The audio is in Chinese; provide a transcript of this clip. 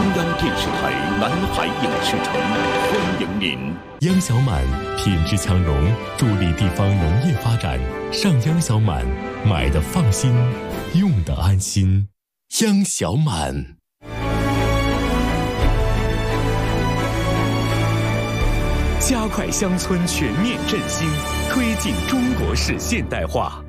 央电视台南海影视城欢迎您。 央小满品质强融，助力地方农业发展。上央小满，买的放心，用的安心。央小满。 加快乡村全面振兴，推进中国式现代化。